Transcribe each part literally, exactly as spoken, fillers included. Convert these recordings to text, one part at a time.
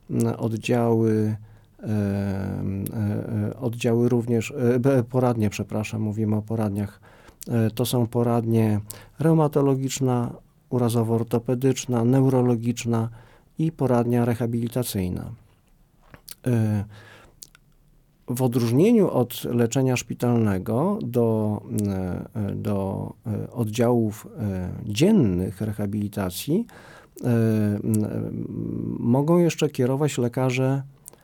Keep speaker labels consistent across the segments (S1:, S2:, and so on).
S1: oddziały, oddziały również, poradnie, przepraszam, mówimy o poradniach. To są poradnie reumatologiczna, urazowo-ortopedyczna, neurologiczna i poradnia rehabilitacyjna. W odróżnieniu od leczenia szpitalnego do, do oddziałów dziennych rehabilitacji mogą jeszcze kierować lekarze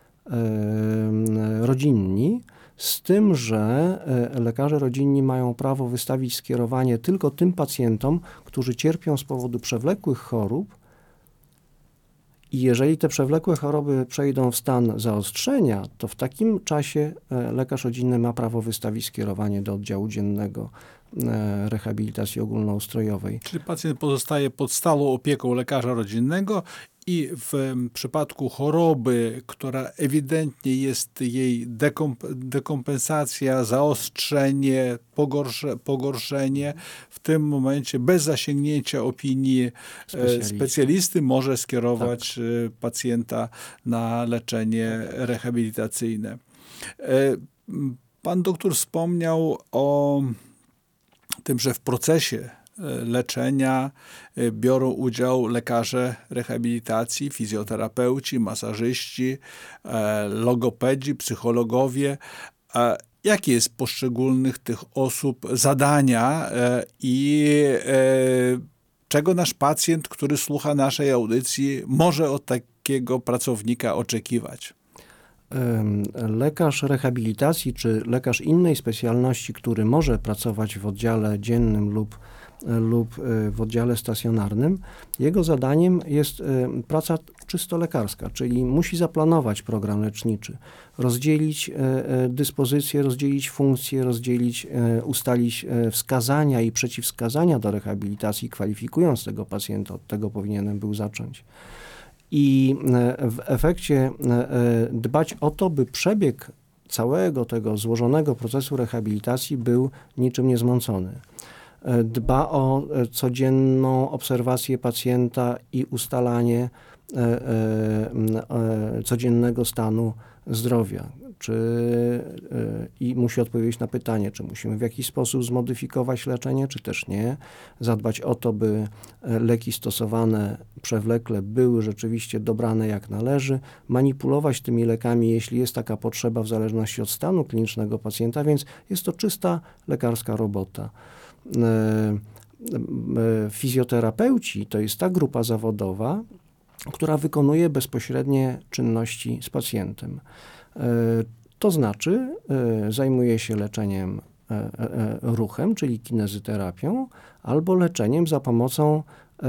S1: rodzinni, z tym, że lekarze rodzinni mają prawo wystawić skierowanie tylko tym pacjentom, którzy cierpią z powodu przewlekłych chorób. I jeżeli te przewlekłe choroby przejdą w stan zaostrzenia, to w takim czasie lekarz rodzinny ma prawo wystawić skierowanie do oddziału dziennego rehabilitacji ogólnoustrojowej.
S2: Czyli pacjent pozostaje pod stałą opieką lekarza rodzinnego i w przypadku choroby, która ewidentnie jest jej dekomp- dekompensacja, zaostrzenie, pogorsze, pogorszenie, w tym momencie bez zasięgnięcia opinii specjalisty, specjalisty może skierować tak. pacjenta na leczenie rehabilitacyjne. Pan doktor wspomniał o tym, że w procesie leczenia biorą udział lekarze rehabilitacji, fizjoterapeuci, masażyści, logopedzi, psychologowie. Jakie jest poszczególnych tych osób zadania i czego nasz pacjent, który słucha naszej audycji, może od takiego pracownika oczekiwać?
S1: Lekarz rehabilitacji czy lekarz innej specjalności, który może pracować w oddziale dziennym lub, lub w oddziale stacjonarnym, jego zadaniem jest praca czysto lekarska, czyli musi zaplanować program leczniczy, rozdzielić dyspozycje, rozdzielić funkcje, rozdzielić, ustalić wskazania i przeciwwskazania do rehabilitacji, kwalifikując tego pacjenta, od tego powinienem był zacząć. I w efekcie dbać o to, by przebieg całego tego złożonego procesu rehabilitacji był niczym niezmącony. Dba o codzienną obserwację pacjenta i ustalanie codziennego stanu zdrowia. Czy, i musi odpowiedzieć na pytanie, czy musimy w jakiś sposób zmodyfikować leczenie, czy też nie. Zadbać o to, by leki stosowane przewlekle były rzeczywiście dobrane jak należy. Manipulować tymi lekami, jeśli jest taka potrzeba, w zależności od stanu klinicznego pacjenta, więc jest to czysta lekarska robota. Fizjoterapeuci to jest ta grupa zawodowa, która wykonuje bezpośrednie czynności z pacjentem. To znaczy zajmuje się leczeniem ruchem, czyli kinezyterapią, albo leczeniem za pomocą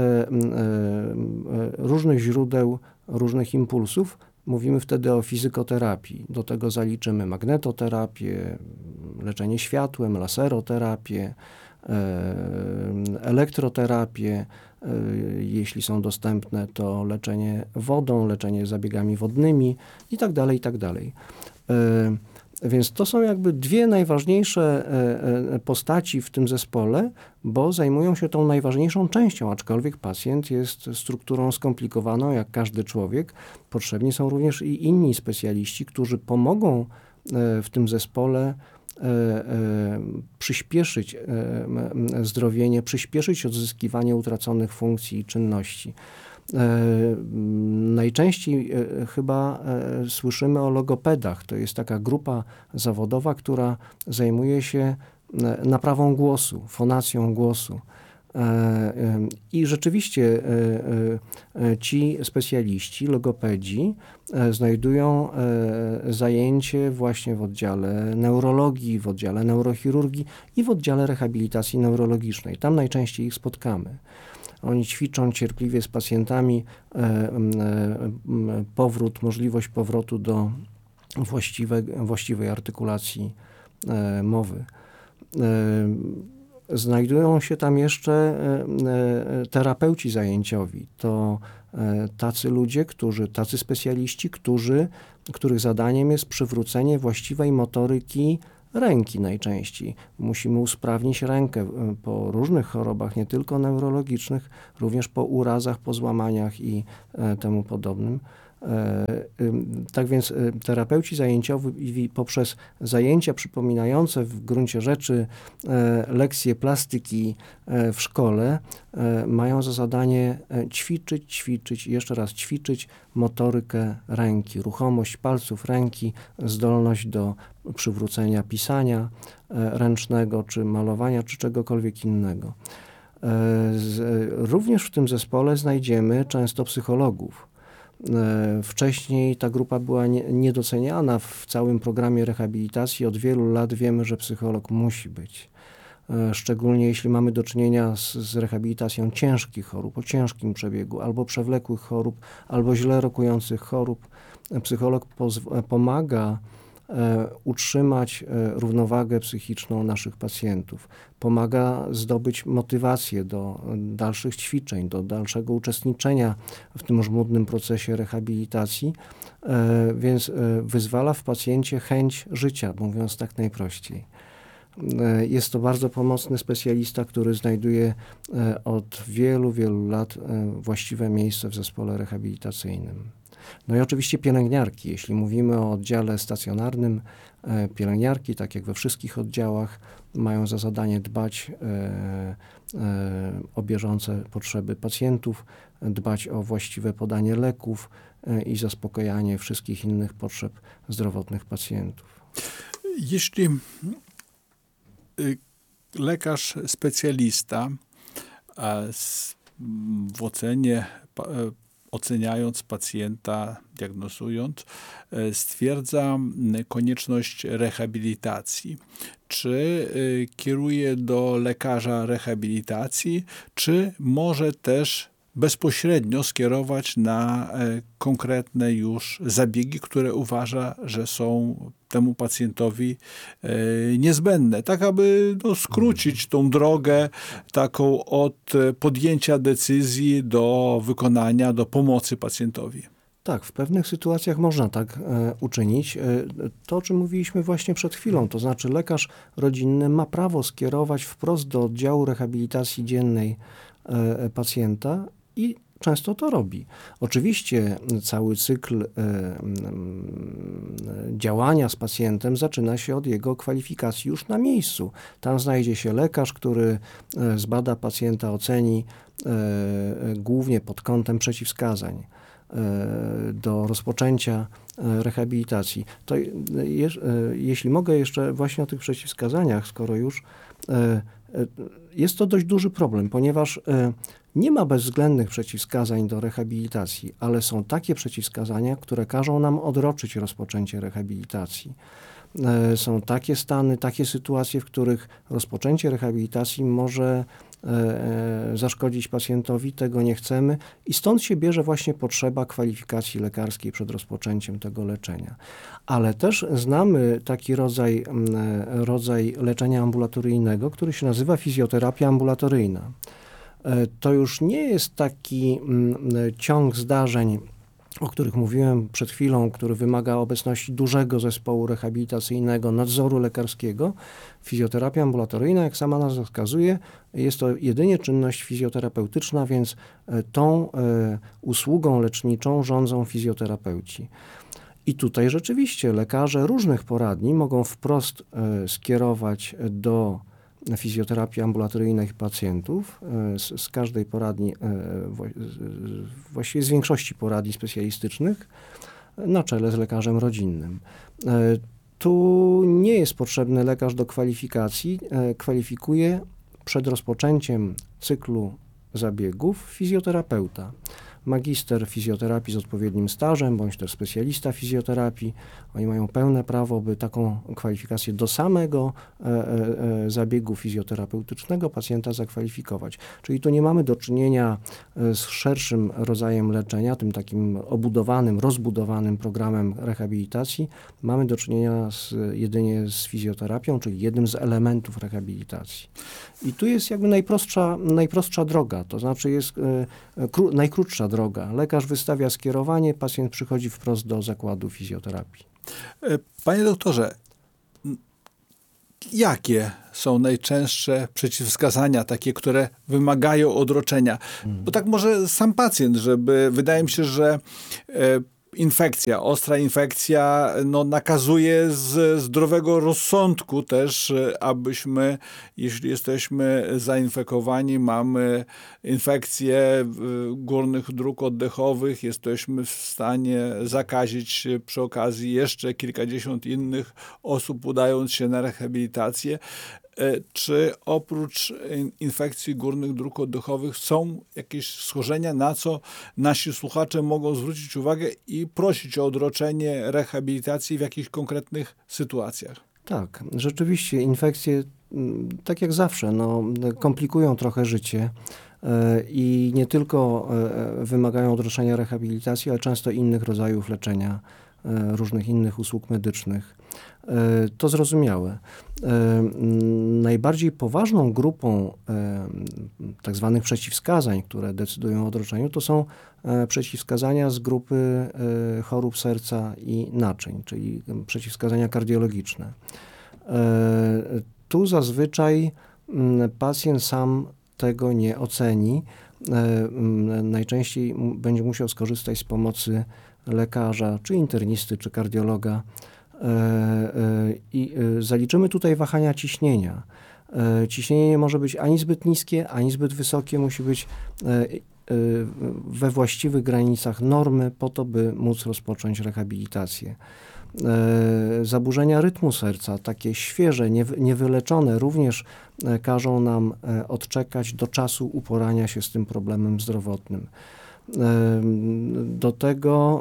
S1: różnych źródeł, różnych impulsów. Mówimy wtedy o fizykoterapii. Do tego zaliczymy magnetoterapię, leczenie światłem, laseroterapię, elektroterapię. Jeśli są dostępne, to leczenie wodą, leczenie zabiegami wodnymi i tak dalej, i tak dalej. Więc to są jakby dwie najważniejsze postaci w tym zespole, bo zajmują się tą najważniejszą częścią, aczkolwiek pacjent jest strukturą skomplikowaną, jak każdy człowiek. Potrzebni są również i inni specjaliści, którzy pomogą w tym zespole przyspieszyć zdrowienie, przyspieszyć odzyskiwanie utraconych funkcji i czynności. Najczęściej chyba słyszymy o logopedach. To jest taka grupa zawodowa, która zajmuje się naprawą głosu, fonacją głosu. I rzeczywiście ci specjaliści, logopedzi znajdują zajęcie właśnie w oddziale neurologii, w oddziale neurochirurgii i w oddziale rehabilitacji neurologicznej. Tam najczęściej ich spotkamy. Oni ćwiczą cierpliwie z pacjentami powrót, możliwość powrotu do właściwej, właściwej artykulacji mowy. Znajdują się tam jeszcze terapeuci zajęciowi. To tacy ludzie, którzy, tacy specjaliści, którzy, których zadaniem jest przywrócenie właściwej motoryki ręki najczęściej. Musimy usprawnić rękę po różnych chorobach, nie tylko neurologicznych, również po urazach, po złamaniach i temu podobnym. Tak więc terapeuci zajęciowi poprzez zajęcia przypominające w gruncie rzeczy lekcje plastyki w szkole mają za zadanie ćwiczyć, ćwiczyć i jeszcze raz ćwiczyć motorykę ręki, ruchomość palców ręki, zdolność do przywrócenia pisania ręcznego, czy malowania, czy czegokolwiek innego. Również w tym zespole znajdziemy często psychologów. Wcześniej ta grupa była niedoceniana w całym programie rehabilitacji. Od wielu lat wiemy, że psycholog musi być. Szczególnie jeśli mamy do czynienia z, z rehabilitacją ciężkich chorób, o ciężkim przebiegu, albo przewlekłych chorób, albo źle rokujących chorób. Psycholog pomaga e, utrzymać e, równowagę psychiczną naszych pacjentów. Pomaga zdobyć motywację do dalszych ćwiczeń, do dalszego uczestniczenia w tym żmudnym procesie rehabilitacji, e, więc e, wyzwala w pacjencie chęć życia, mówiąc tak najprościej. Jest to bardzo pomocny specjalista, który znajduje od wielu, wielu lat właściwe miejsce w zespole rehabilitacyjnym. No i oczywiście pielęgniarki. Jeśli mówimy o oddziale stacjonarnym, pielęgniarki, tak jak we wszystkich oddziałach, mają za zadanie dbać o bieżące potrzeby pacjentów, dbać o właściwe podanie leków i zaspokojanie wszystkich innych potrzeb zdrowotnych pacjentów.
S2: Jeśli lekarz specjalista w ocenie, oceniając pacjenta, diagnozując, stwierdza konieczność rehabilitacji. Czy kieruje do lekarza rehabilitacji, czy może też bezpośrednio skierować na konkretne już zabiegi, które uważa, że są temu pacjentowi niezbędne, tak aby no, skrócić tą drogę taką od podjęcia decyzji do wykonania, do pomocy pacjentowi.
S1: Tak, w pewnych sytuacjach można tak e, uczynić. E, to, o czym mówiliśmy właśnie przed chwilą, to znaczy lekarz rodzinny ma prawo skierować wprost do oddziału rehabilitacji dziennej e, pacjenta i często to robi. Oczywiście cały cykl e, e, działania z pacjentem zaczyna się od jego kwalifikacji już na miejscu. Tam znajdzie się lekarz, który e, zbada pacjenta, oceni e, e, głównie pod kątem przeciwwskazań do rozpoczęcia rehabilitacji. To je, jeśli mogę jeszcze właśnie o tych przeciwwskazaniach, skoro już, jest to dość duży problem, ponieważ nie ma bezwzględnych przeciwwskazań do rehabilitacji, ale są takie przeciwwskazania, które każą nam odroczyć rozpoczęcie rehabilitacji. Są takie stany, takie sytuacje, w których rozpoczęcie rehabilitacji może zaszkodzić pacjentowi, tego nie chcemy i stąd się bierze właśnie potrzeba kwalifikacji lekarskiej przed rozpoczęciem tego leczenia. Ale też znamy taki rodzaj, rodzaj leczenia ambulatoryjnego, który się nazywa fizjoterapia ambulatoryjna. To już nie jest taki ciąg zdarzeń, o których mówiłem przed chwilą, który wymaga obecności dużego zespołu rehabilitacyjnego, nadzoru lekarskiego. Fizjoterapia ambulatoryjna, jak sama nazwa wskazuje, jest to jedynie czynność fizjoterapeutyczna, więc tą e, usługą leczniczą rządzą fizjoterapeuci. I tutaj rzeczywiście lekarze różnych poradni mogą wprost e, skierować do fizjoterapii ambulatoryjnych pacjentów z, z każdej poradni, właściwie z większości poradni specjalistycznych, na czele z lekarzem rodzinnym. Tu nie jest potrzebny lekarz do kwalifikacji, kwalifikuje przed rozpoczęciem cyklu zabiegów fizjoterapeuta. Magister fizjoterapii z odpowiednim stażem, bądź też specjalista fizjoterapii. Oni mają pełne prawo, by taką kwalifikację do samego e, e, zabiegu fizjoterapeutycznego pacjenta zakwalifikować. Czyli tu nie mamy do czynienia z szerszym rodzajem leczenia, tym takim obudowanym, rozbudowanym programem rehabilitacji. Mamy do czynienia z, jedynie z fizjoterapią, czyli jednym z elementów rehabilitacji. I tu jest jakby najprostsza, najprostsza droga, to znaczy jest e, kró, najkrótsza droga. Lekarz wystawia skierowanie, pacjent przychodzi wprost do zakładu fizjoterapii.
S2: Panie doktorze, jakie są najczęstsze przeciwwskazania, takie, które wymagają odroczenia? Hmm. Bo tak może sam pacjent, żeby, wydaje mi się, że e, infekcja, ostra infekcja no, nakazuje z zdrowego rozsądku też, abyśmy, jeśli jesteśmy zainfekowani, mamy infekcję górnych dróg oddechowych, jesteśmy w stanie zakazić przy okazji jeszcze kilkadziesiąt innych osób, udając się na rehabilitację. Czy oprócz infekcji górnych dróg oddechowych są jakieś schorzenia, na co nasi słuchacze mogą zwrócić uwagę i prosić o odroczenie rehabilitacji w jakichś konkretnych sytuacjach?
S1: Tak, rzeczywiście infekcje, tak jak zawsze, no, komplikują trochę życie i nie tylko wymagają odroczenia rehabilitacji, ale często innych rodzajów leczenia, różnych innych usług medycznych. To zrozumiałe. Najbardziej poważną grupą tak zwanych przeciwwskazań, które decydują o odroczeniu, to są przeciwwskazania z grupy chorób serca i naczyń, czyli przeciwwskazania kardiologiczne. Tu zazwyczaj pacjent sam tego nie oceni. Najczęściej będzie musiał skorzystać z pomocy lekarza, czy internisty, czy kardiologa. I zaliczymy tutaj wahania ciśnienia. Ciśnienie nie może być ani zbyt niskie, ani zbyt wysokie. Musi być we właściwych granicach normy po to, by móc rozpocząć rehabilitację. Zaburzenia rytmu serca, takie świeże, niewyleczone, również każą nam odczekać do czasu uporania się z tym problemem zdrowotnym. Do tego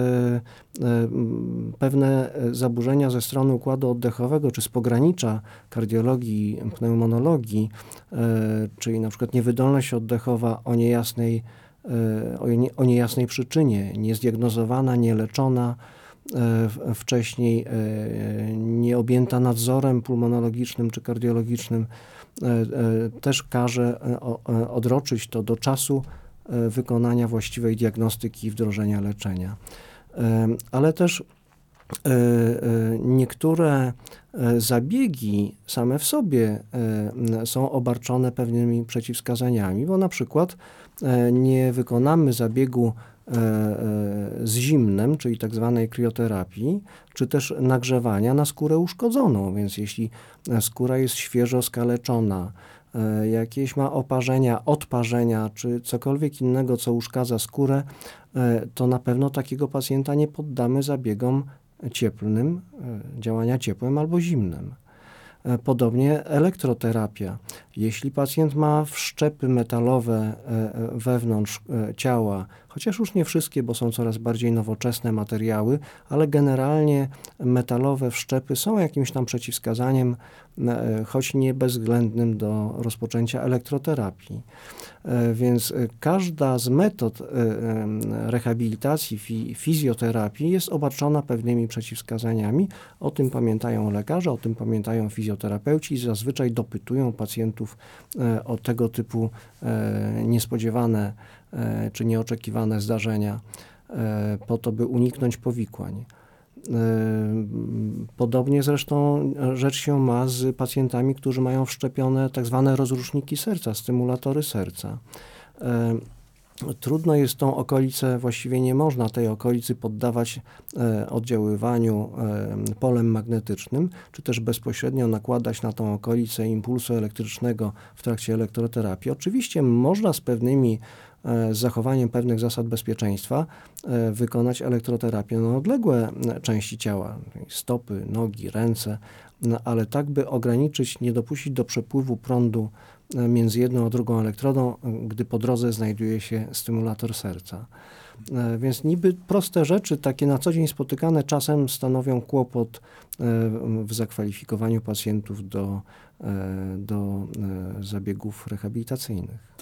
S1: pewne zaburzenia ze strony układu oddechowego, czy z pogranicza kardiologii, pneumonologii, czyli na przykład niewydolność oddechowa o niejasnej, o niejasnej przyczynie, niezdiagnozowana, nieleczona, wcześniej nieobjęta nadzorem pulmonologicznym czy kardiologicznym, też każe odroczyć to do czasu wykonania właściwej diagnostyki i wdrożenia leczenia. Ale też niektóre zabiegi same w sobie są obarczone pewnymi przeciwwskazaniami, bo na przykład nie wykonamy zabiegu z zimnem, czyli tak zwanej krioterapii, czy też nagrzewania na skórę uszkodzoną, więc jeśli skóra jest świeżo skaleczona, jakieś ma oparzenia, odparzenia, czy cokolwiek innego, co uszkadza skórę, to na pewno takiego pacjenta nie poddamy zabiegom cieplnym, działania ciepłem albo zimnym. Podobnie elektroterapia. Jeśli pacjent ma wszczepy metalowe wewnątrz ciała, chociaż już nie wszystkie, bo są coraz bardziej nowoczesne materiały, ale generalnie metalowe wszczepy są jakimś tam przeciwwskazaniem, choć nie bezwzględnym do rozpoczęcia elektroterapii. Więc każda z metod rehabilitacji, fizjoterapii jest obarczona pewnymi przeciwwskazaniami. O tym pamiętają lekarze, o tym pamiętają fizjoterapeuci i zazwyczaj dopytują pacjentów o tego typu niespodziewane czy nieoczekiwane zdarzenia po to, by uniknąć powikłań. Podobnie zresztą rzecz się ma z pacjentami, którzy mają wszczepione tak zwane rozruszniki serca, stymulatory serca. Trudno jest tą okolicę, właściwie nie można tej okolicy poddawać oddziaływaniu polem magnetycznym, czy też bezpośrednio nakładać na tą okolicę impulsu elektrycznego w trakcie elektroterapii. Oczywiście można z pewnymi z zachowaniem pewnych zasad bezpieczeństwa wykonać elektroterapię na odległe części ciała, stopy, nogi, ręce, no, ale tak, by ograniczyć, nie dopuścić do przepływu prądu między jedną a drugą elektrodą, gdy po drodze znajduje się stymulator serca. Więc niby proste rzeczy, takie na co dzień spotykane, czasem stanowią kłopot w zakwalifikowaniu pacjentów do, do zabiegów rehabilitacyjnych.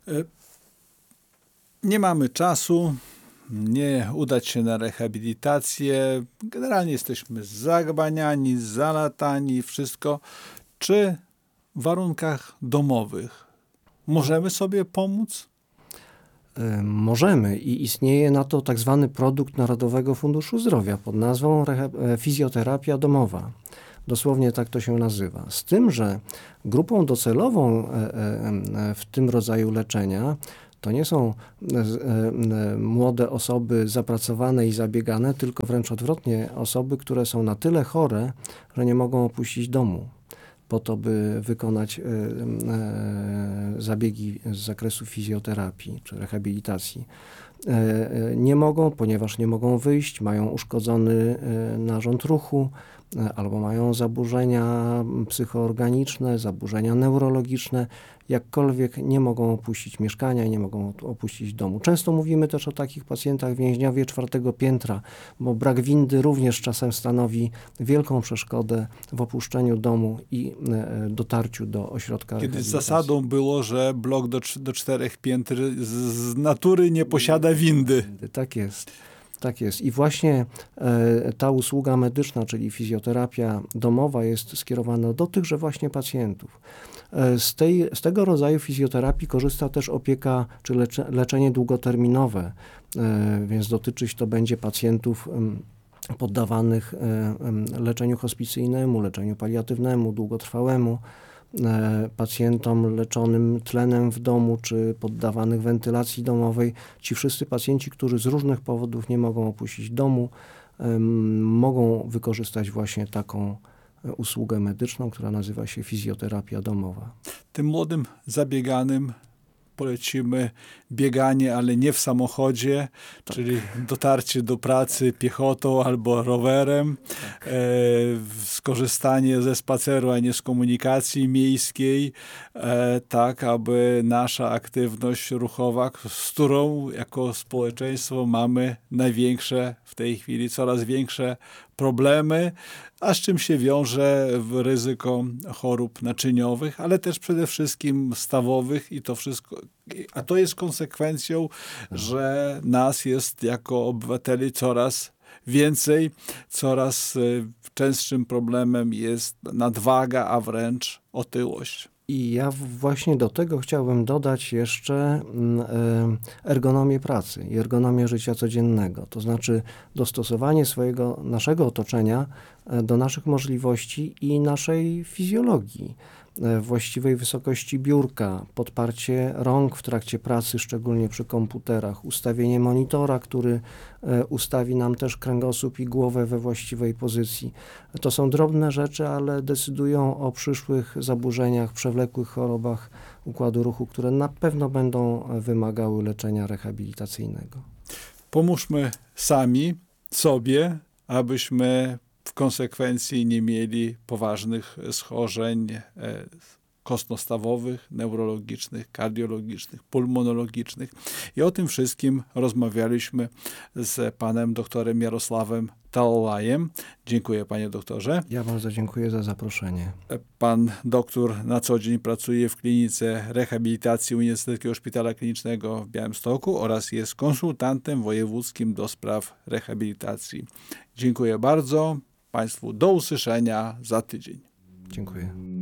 S2: Nie mamy czasu, nie udać się na rehabilitację. Generalnie jesteśmy zagbaniani, zalatani, wszystko. Czy w warunkach domowych możemy sobie pomóc?
S1: Możemy i istnieje na to tak zwany produkt Narodowego Funduszu Zdrowia pod nazwą fizjoterapia domowa. Dosłownie tak to się nazywa. Z tym, że grupą docelową w tym rodzaju leczenia To nie są młode osoby zapracowane i zabiegane, tylko wręcz odwrotnie, osoby, które są na tyle chore, że nie mogą opuścić domu po to, by wykonać zabiegi z zakresu fizjoterapii czy rehabilitacji. Nie mogą, ponieważ nie mogą wyjść, mają uszkodzony narząd ruchu, albo mają zaburzenia psychoorganiczne, zaburzenia neurologiczne, jakkolwiek nie mogą opuścić mieszkania i nie mogą opuścić domu. Często mówimy też o takich pacjentach więźniowie czwartego piętra, bo brak windy również czasem stanowi wielką przeszkodę w opuszczeniu domu i dotarciu do ośrodka
S2: Kiedyś
S1: rehabilitacji.
S2: zasadą było, że blok do, do czterech piętr z, z natury nie posiada windy.
S1: Tak jest. Tak jest. I właśnie e, ta usługa medyczna, czyli fizjoterapia domowa, jest skierowana do tychże właśnie pacjentów. E, z, tej, z tego rodzaju fizjoterapii korzysta też opieka czy lecze, leczenie długoterminowe, e, więc dotyczyć to będzie pacjentów em, poddawanych e, em, leczeniu hospicyjnemu, leczeniu paliatywnemu, długotrwałemu, pacjentom leczonym tlenem w domu, czy poddawanych wentylacji domowej. Ci wszyscy pacjenci, którzy z różnych powodów nie mogą opuścić domu, mogą wykorzystać właśnie taką usługę medyczną, która nazywa się fizjoterapia domowa.
S2: Tym młodym zabieganym polecimy bieganie, ale nie w samochodzie, tak. Czyli dotarcie do pracy piechotą albo rowerem, tak. e, skorzystanie ze spaceru, a nie z komunikacji miejskiej, e, tak aby nasza aktywność ruchowa, z którą jako społeczeństwo mamy największe w tej chwili, coraz większe problemy, a z czym się wiąże ryzyko chorób naczyniowych, ale też przede wszystkim stawowych i to wszystko, a to jest konsekwencją, że nas jest jako obywateli coraz więcej, coraz częstszym problemem jest nadwaga, a wręcz otyłość.
S1: I ja właśnie do tego chciałbym dodać jeszcze ergonomię pracy i ergonomię życia codziennego. To znaczy dostosowanie swojego, naszego otoczenia do naszych możliwości i naszej fizjologii. Właściwej wysokości biurka, podparcie rąk w trakcie pracy, szczególnie przy komputerach, ustawienie monitora, który ustawi nam też kręgosłup i głowę we właściwej pozycji. To są drobne rzeczy, ale decydują o przyszłych zaburzeniach, przewlekłych chorobach układu ruchu, które na pewno będą wymagały leczenia rehabilitacyjnego.
S2: Pomóżmy sami sobie, abyśmy w konsekwencji nie mieli poważnych schorzeń kostno-stawowych, neurologicznych, kardiologicznych, pulmonologicznych. I o tym wszystkim rozmawialiśmy z panem doktorem Jarosławem Talolajem. Dziękuję, panie doktorze.
S1: Ja bardzo dziękuję za zaproszenie.
S2: Pan doktor na co dzień pracuje w klinice rehabilitacji Uniwersyteckiego Szpitala Klinicznego w Białymstoku oraz jest konsultantem wojewódzkim do spraw rehabilitacji. Dziękuję bardzo. Państwu do usłyszenia za tydzień.
S1: Dziękuję.